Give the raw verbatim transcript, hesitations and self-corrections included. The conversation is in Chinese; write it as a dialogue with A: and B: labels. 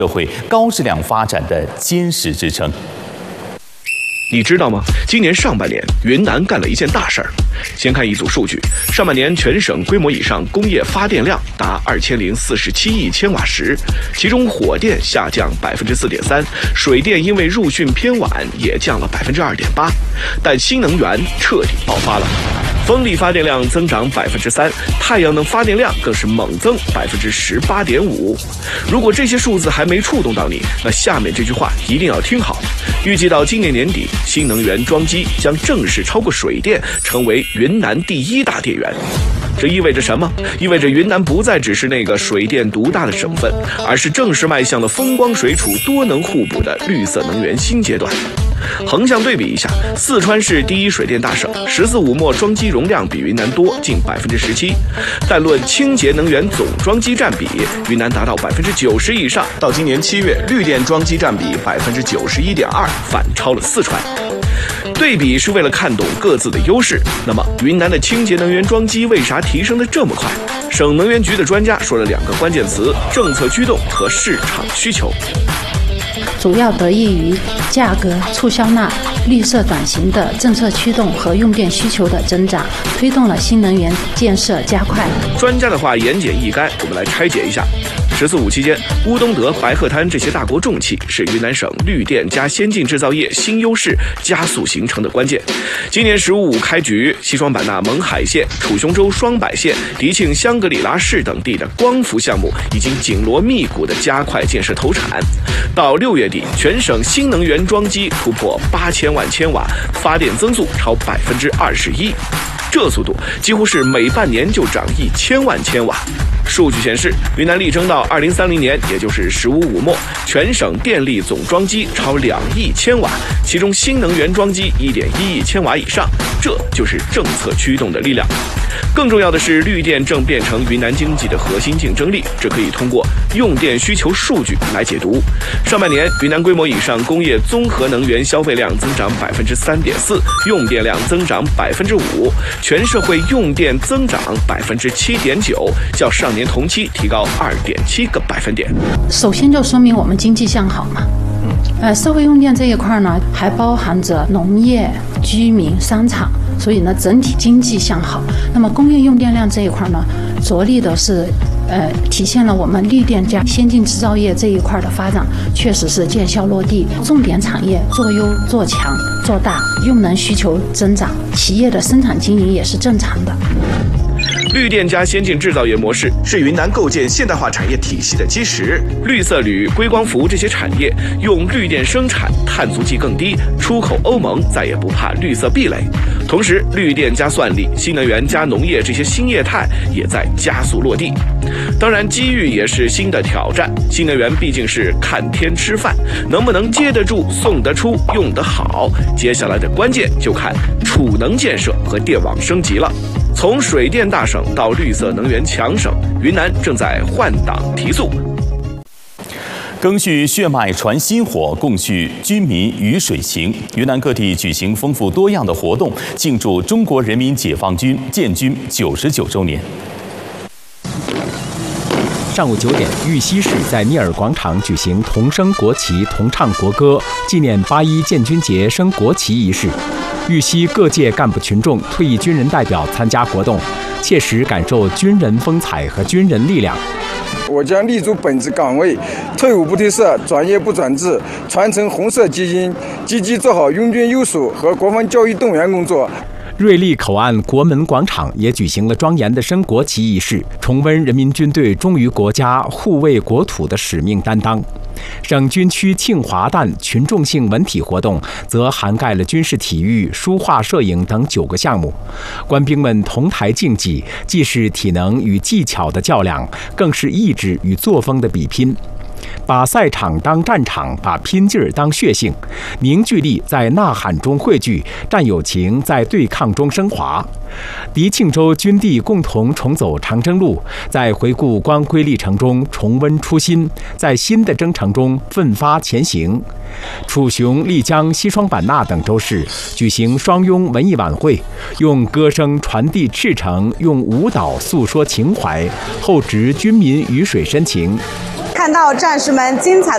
A: 社会高质量发展的坚实支撑。
B: 你知道吗？今年上半年，云南干了一件大事儿。先看一组数据，上半年全省规模以上工业发电量达二千零四十七亿千瓦时，其中火电下降百分之四点三，水电因为入汛偏晚也降了百分之二点八，但新能源彻底爆发了。风力发电量增长百分之三，太阳能发电量更是猛增百分之十八点五。如果这些数字还没触动到你，那下面这句话一定要听好。预计到今年年底，新能源装机将正式超过水电，成为云南第一大电源。这意味着什么？意味着云南不再只是那个水电独大的省份，而是正式迈向了风光水储多能互补的绿色能源新阶段。横向对比一下，四川是第一水电大省，十四五末装机容量比云南多近百分之十七，但论清洁能源总装机占比，云南达到百分之九十以上。到今年七月，绿电装机占比百分之九十一点二，反超了四川。对比是为了看懂各自的优势。那么，云南的清洁能源装机为啥提升得这么快？省能源局的专家说了两个关键词：政策驱动和市场需求。
C: 主要得益于价格、促销纳、绿色转型的政策驱动和用电需求的增长，推动了新能源建设加快。
B: 专家的话言简意赅，我们来拆解一下。十四五期间，乌东德、白鹤滩这些大国重器是云南省绿电加先进制造业新优势加速形成的关键。今年十五五开局，西双版纳勐海县、楚雄州双柏县、迪庆香格里拉市等地的光伏项目已经紧锣密鼓地加快建设投产。到六月底，全省新能源装机突破八千万千瓦，发电增速超百分之二十一。这速度几乎是每半年就涨一千万千瓦。数据显示，云南力争到二零三零年，也就是十五五末，全省电力总装机超两亿千瓦，其中新能源装机一点一亿千瓦以上，这就是政策驱动的力量。更重要的是，绿电正变成云南经济的核心竞争力，这可以通过用电需求数据来解读。上半年，云南规模以上工业综合能源消费量增长百分之三点四，用电量增长百分之五，全社会用电增长百分之七点九，较上年同期提高二点七个百分点。
C: 首先就说明我们经济向好嘛。呃，社会用电这一块呢，还包含着农业、居民、商场，所以呢，整体经济向好。那么工业用电量这一块呢，着力的是，呃，体现了我们绿电加先进制造业这一块的发展，确实是见效落地，重点产业做优做强做大，用能需求增长，企业的生产经营也是正常的。
B: 绿电加先进制造业模式是云南构建现代化产业体系的基石。绿色铝、硅光伏这些产业用绿电生产，碳足迹更低，出口欧盟再也不怕绿色壁垒。同时，绿电加算力、新能源加农业这些新业态也在加速落地。当然，机遇也是新的挑战。新能源毕竟是看天吃饭，能不能接得住、送得出、用得好，接下来的关键就看储能建设和电网升级了。从水电大省到绿色能源强省，云南正在换挡提速。
A: 赓续血脉传薪火，共续军民鱼水情。云南各地举行丰富多样的活动，庆祝中国人民解放军建军九十九周年。
D: 上午九点，玉溪市在聂耳广场举行同升国旗、同唱国歌，纪念八一建军节升国旗仪式。玉溪各界干部群众、退役军人代表参加活动，切实感受军人风采和军人力量。
E: 我将立足本职岗位，退伍不褪色，转业不转制，传承红色基因，积极做好拥军优属和国防教育动员工作。
D: 瑞丽口岸国门广场也举行了庄严的升国旗仪式，重温人民军队忠于国家、护卫国土的使命担当。省军区庆华诞群众性文体活动则涵盖了军事体育、书画、摄影等九个项目。官兵们同台竞技，既是体能与技巧的较量，更是意志与作风的比拼。把赛场当战场，把拼劲儿当血性，凝聚力在呐喊中汇聚，战友情在对抗中升华。迪庆州军地共同重走长征路，在回顾光辉历程中重温初心，在新的征程中奋发前行。楚雄、丽江、西双版纳等州市举行双拥文艺晚会，用歌声传递赤诚，用舞蹈诉说情怀，厚植军民鱼水深情。
F: 看到战士们精彩的